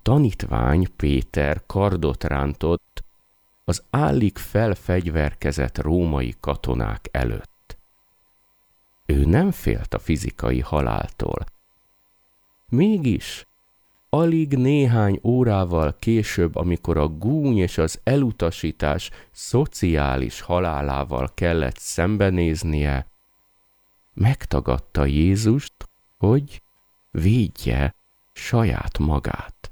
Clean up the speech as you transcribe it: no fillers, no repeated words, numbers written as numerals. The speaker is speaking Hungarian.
tanítvány Péter kardot rántott az állig felfegyverkezett római katonák előtt. Ő nem félt a fizikai haláltól. Mégis, alig néhány órával később, amikor a gúny és az elutasítás szociális halálával kellett szembenéznie, megtagadta Jézust, hogy védje saját magát.